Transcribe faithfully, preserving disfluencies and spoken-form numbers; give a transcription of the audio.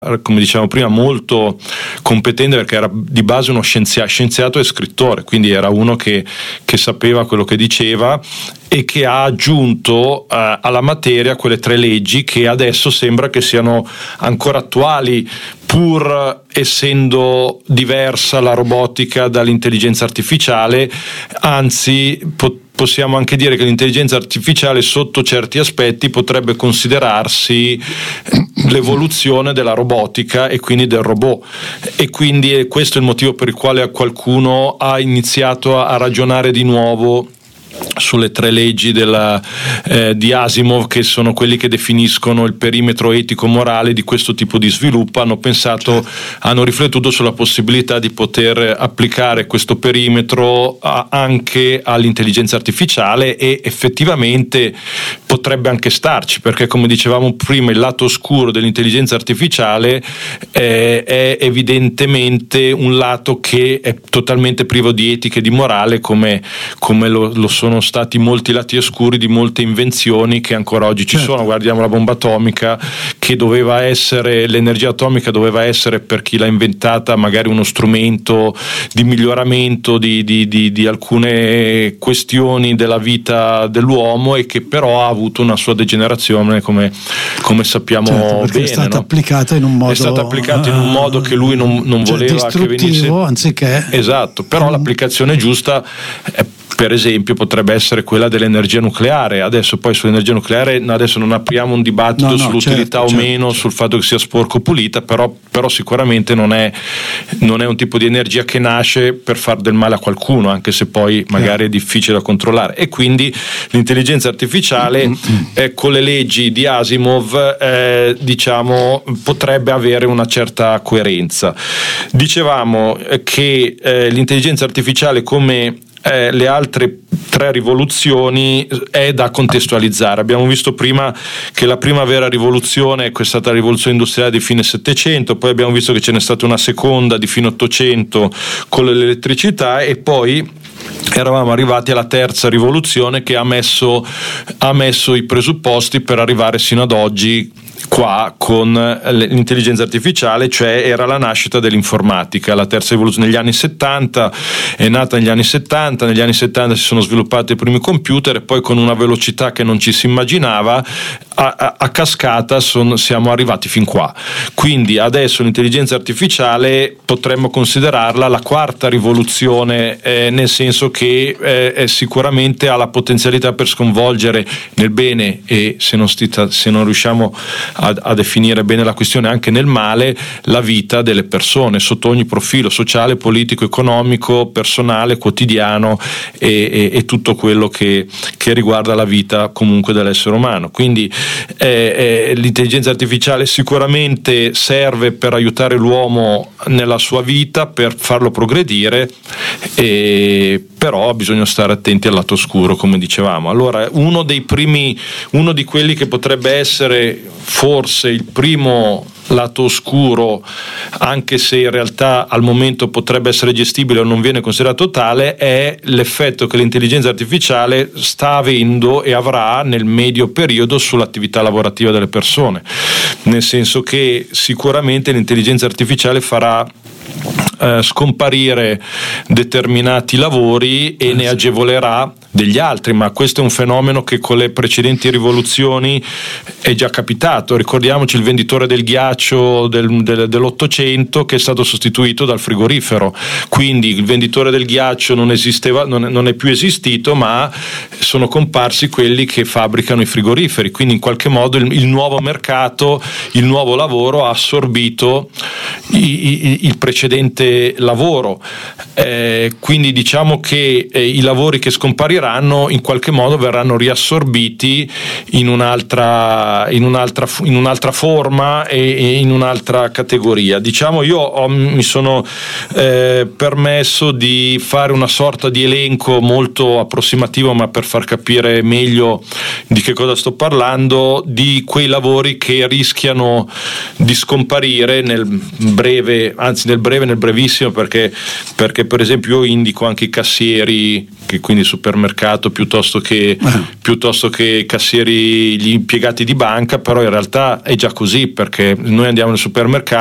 come dicevamo prima, molto competente, perché era di base uno scienziato, scienziato e scrittore, quindi era uno che, che sapeva quello che diceva e che ha aggiunto eh, alla materia quelle tre leggi che adesso sembra che siano ancora attuali, pur essendo diversa la robotica dall'intelligenza artificiale. Anzi, pot- possiamo anche dire che l'intelligenza artificiale sotto certi aspetti potrebbe considerarsi l'evoluzione della robotica e quindi del robot, e quindi questo è il motivo per il quale qualcuno ha iniziato a ragionare di nuovo sulle tre leggi della, eh, di Asimov, che sono quelli che definiscono il perimetro etico-morale di questo tipo di sviluppo. Hanno pensato, hanno riflettuto sulla possibilità di poter applicare questo perimetro a, anche all'intelligenza artificiale, e effettivamente potrebbe anche starci, perché come dicevamo prima il lato oscuro dell'intelligenza artificiale eh, è evidentemente un lato che è totalmente privo di etica e di morale, come, come lo, lo sono stati molti lati oscuri di molte invenzioni che ancora oggi ci certo. sono. Guardiamo la bomba atomica, che doveva essere, l'energia atomica doveva essere, per chi l'ha inventata, magari uno strumento di miglioramento di, di, di, di alcune questioni della vita dell'uomo, e che però ha avuto una sua degenerazione, come, come sappiamo certo, perché bene. È stata no? applicata in un modo, è stata applicata in un modo che lui non, non cioè voleva che venisse, anziché esatto, però mm. l'applicazione giusta è, per esempio, potrebbe essere quella dell'energia nucleare. Adesso poi sull'energia nucleare adesso non apriamo un dibattito no, no, sull'utilità certo, o certo, meno, certo. sul fatto che sia sporco o pulita, però, però sicuramente non è, non è un tipo di energia che nasce per far del male a qualcuno, anche se poi magari è difficile da controllare. E quindi l'intelligenza artificiale mm-hmm. eh, con le leggi di Asimov eh, diciamo potrebbe avere una certa coerenza. Dicevamo eh, che eh, l'intelligenza artificiale, come Eh, le altre tre rivoluzioni, è da contestualizzare. Abbiamo visto prima che la prima vera rivoluzione è stata la rivoluzione industriale di fine Settecento, poi abbiamo visto che ce n'è stata una seconda di fine Ottocento con l'elettricità, e poi eravamo arrivati alla terza rivoluzione che ha messo, ha messo i presupposti per arrivare sino ad oggi qua con l'intelligenza artificiale, cioè era la nascita dell'informatica. La terza rivoluzione negli anni settanta è nata negli anni settanta, negli anni settanta si sono sviluppati i primi computer, e poi con una velocità che non ci si immaginava a, a, a cascata son, siamo arrivati fin qua. Quindi adesso l'intelligenza artificiale potremmo considerarla la quarta rivoluzione, eh, nel senso che eh, è sicuramente ha la potenzialità per sconvolgere nel bene, e se non, stita, se non riusciamo a, a definire bene la questione, anche nel male, la vita delle persone sotto ogni profilo: sociale, politico, economico, personale, quotidiano, e, e, e tutto quello che, che riguarda la vita comunque dell'essere umano. Quindi eh, eh, l'intelligenza artificiale sicuramente serve per aiutare l'uomo nella sua vita, per farlo progredire, e però bisogna stare attenti al lato oscuro, come dicevamo. Allora, uno dei primi, uno di quelli che potrebbe essere forse il primo lato oscuro, anche se in realtà al momento potrebbe essere gestibile o non viene considerato tale, è l'effetto che l'intelligenza artificiale sta avendo e avrà nel medio periodo sull'attività lavorativa delle persone, nel senso che sicuramente l'intelligenza artificiale farà Eh, scomparire determinati lavori e ne agevolerà degli altri, ma questo è un fenomeno che con le precedenti rivoluzioni è già capitato. Ricordiamoci il venditore del ghiaccio del, del, dell'Ottocento, che è stato sostituito dal frigorifero. Quindi il venditore del ghiaccio non esisteva, non è, non è più esistito, ma sono comparsi quelli che fabbricano i frigoriferi. Quindi in qualche modo il, il nuovo mercato, il nuovo lavoro ha assorbito i, i, il precedente lavoro, eh, quindi diciamo che eh, i lavori che scompariranno in qualche modo verranno riassorbiti in un'altra, in un'altra, in un'altra forma e, e in un'altra categoria. Diciamo, io ho, mi sono eh, permesso di fare una sorta di elenco molto approssimativo, ma per far capire meglio di che cosa sto parlando, di quei lavori che rischiano di scomparire nel breve, anzi nel breve, nel brevissimo, perché, perché per esempio io indico anche i cassieri che quindi supermercato piuttosto che, eh. piuttosto che cassieri, gli impiegati di banca, però in realtà è già così, perché noi andiamo nel supermercato